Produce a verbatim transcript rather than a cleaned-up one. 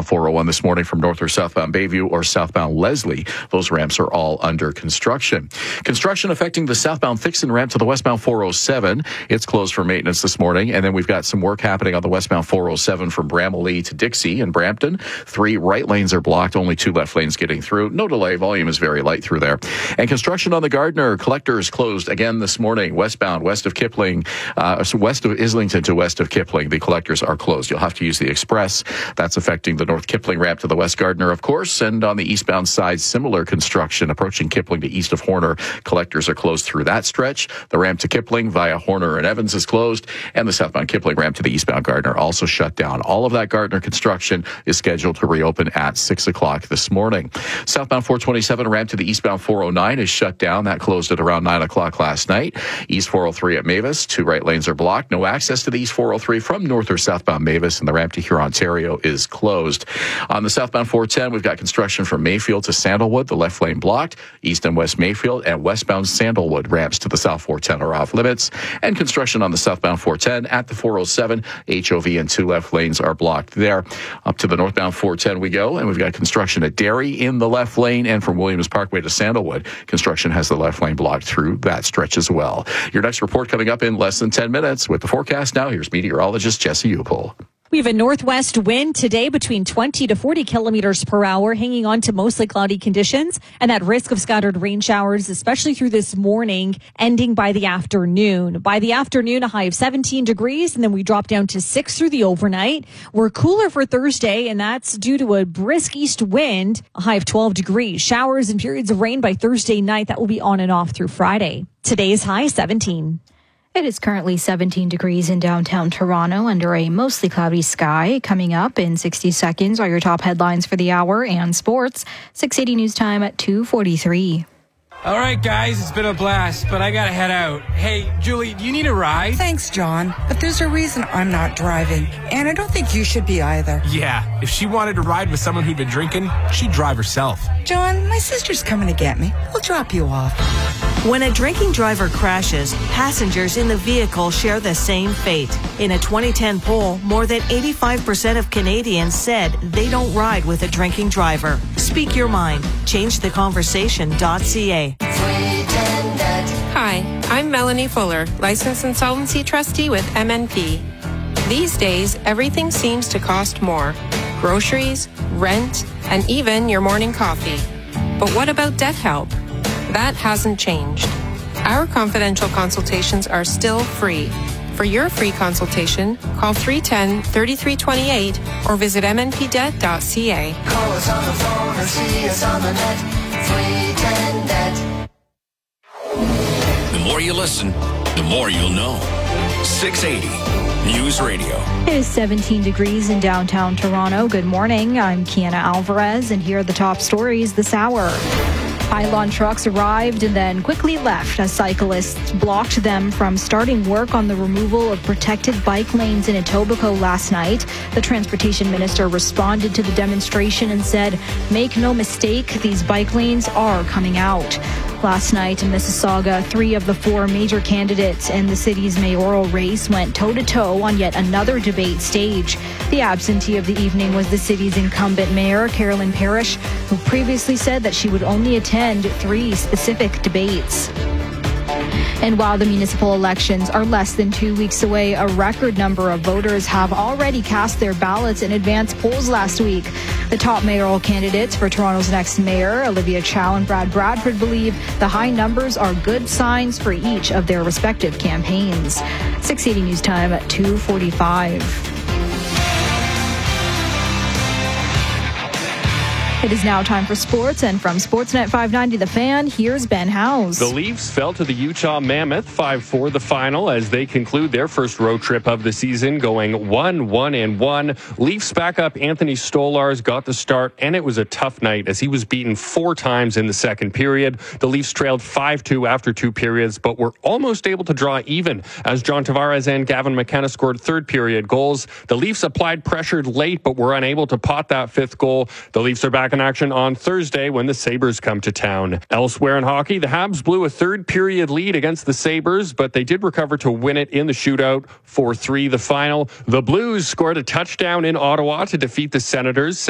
westbound four oh one this morning from north or southbound Bayview or southbound Leslie. Those ramps are all under construction. Construction affecting the southbound Thixon ramp to the westbound four oh seven. It's closed for maintenance this morning. And then we've got some work happening on the westbound four oh seven from Bramalea to Dixie and Brampton. Three right lanes are blocked, only two left lanes getting through. No delay. Volume is very light through there. And construction on the Gardner collectors closed again this morning. Westbound, west of Kipling, uh, so west of Islington to west of Kipling. The collectors are closed. You'll have to use the express. That's affecting the North Kipling ramp to the West Gardner, of course. And on the eastbound side, similar construction approaching Kipling to east of Horner. Collectors are closed through that stretch. The ramp to Kipling via Horner and Evans is closed. And the southbound Kipling ramp to the eastbound Gardner also shut down. All of that Gardner construction is scheduled to reopen at six o'clock this morning. Southbound four twenty-seven ramp to the eastbound four oh nine is shut down. That closed at around nine o'clock last night. East four oh three at Mavis. Two right lanes are blocked. No access to the east four oh three from north or southbound Mavis, and the ramp to Huron, Ontario is closed. On the southbound four ten, we've got construction from Mayfield to Sandalwood. The left lane blocked. East and west Mayfield and westbound Sandalwood ramps to the south four ten are off limits. And construction on the southbound four ten at the four oh seven. H O V and two left lanes are blocked there. Up to the northbound four ten we go, and we've got construction at Derry in the left lane, and from Williams Parkway to Sandalwood, construction has the left lane blocked through that stretch as well. Your next report coming up in less than ten minutes. With the forecast now, here's meteorologist Jesse Upel. We have a northwest wind today between twenty to forty kilometers per hour, hanging on to mostly cloudy conditions and that risk of scattered rain showers, especially through this morning, ending by the afternoon. By the afternoon, a high of seventeen degrees, and then we drop down to six through the overnight. We're cooler for Thursday, and that's due to a brisk east wind, a high of twelve degrees. Showers and periods of rain by Thursday night. That will be on and off through Friday. Today's high, seventeen. It is currently seventeen degrees in downtown Toronto under a mostly cloudy sky. Coming up in sixty seconds are your top headlines for the hour and sports. six eighty news time at two forty-three. All right, guys, it's been a blast, but I gotta head out. Hey, Julie, do you need a ride? Thanks, John, but there's a reason I'm not driving, and I don't think you should be either. Yeah, if she wanted to ride with someone who'd been drinking, she'd drive herself. John, my sister's coming to get me. I'll drop you off. When a drinking driver crashes, passengers in the vehicle share the same fate. In a twenty ten poll, more than eighty-five percent of Canadians said they don't ride with a drinking driver. Speak your mind. change the conversation dot c a. Hi, I'm Melanie Fuller, Licensed Insolvency Trustee with M N P. These days, everything seems to cost more. Groceries, rent, and even your morning coffee. But what about debt help? That hasn't changed. Our confidential consultations are still free. For your free consultation, call three one zero, three three two eight or visit m n p debt dot c a. Call us on the phone or see us on the net. three ten net. The more you listen, the more you'll know. six eighty News Radio. It is seventeen degrees in downtown Toronto. Good morning. I'm Kiana Alvarez, and here are the top stories this hour. Pylon trucks arrived and then quickly left as cyclists blocked them from starting work on the removal of protected bike lanes in Etobicoke last night. The transportation minister responded to the demonstration and said, "Make no mistake, these bike lanes are coming out." Last night in Mississauga, three of the four major candidates in the city's mayoral race went toe-to-toe on yet another debate stage. The absentee of the evening was the city's incumbent mayor, Carolyn Parrish, who previously said that she would only attend three specific debates. And while the municipal elections are less than two weeks away, a record number of voters have already cast their ballots in advance polls last week. The top mayoral candidates for Toronto's next mayor, Olivia Chow and Brad Bradford, believe the high numbers are good signs for each of their respective campaigns. six eighty News Time at two forty-five. It is now time for sports, and from Sportsnet five ninety The Fan, here's Ben Howes. The Leafs fell to the Utah Mammoth five four the final as they conclude their first road trip of the season, going one one and one. Leafs backup Anthony Stolarz got the start, and it was a tough night as he was beaten four times in the second period. The Leafs trailed five two after two periods, but were almost able to draw even as John Tavares and Gavin McKenna scored third period goals. The Leafs applied pressure late, but were unable to pot that fifth goal. The Leafs are back in action on Thursday when the Sabres come to town. Elsewhere in hockey, the Habs blew a third period lead against the Sabres, but they did recover to win it in the shootout. four three the final. The Blues scored a touchdown in Ottawa to defeat the Senators.